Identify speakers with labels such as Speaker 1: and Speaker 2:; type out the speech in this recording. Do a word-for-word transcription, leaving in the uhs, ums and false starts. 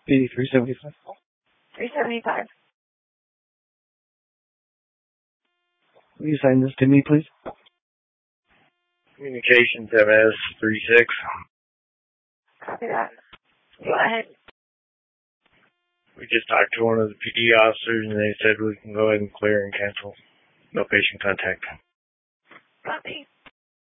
Speaker 1: eighty-three seventy-five.
Speaker 2: three seventy-five.
Speaker 1: Will you sign this to me, please?
Speaker 3: Communications M S three six.
Speaker 2: Copy that. Go ahead.
Speaker 3: We just talked to one of the P D officers, and they said we can go ahead and clear and cancel. No patient contact.
Speaker 2: Copy.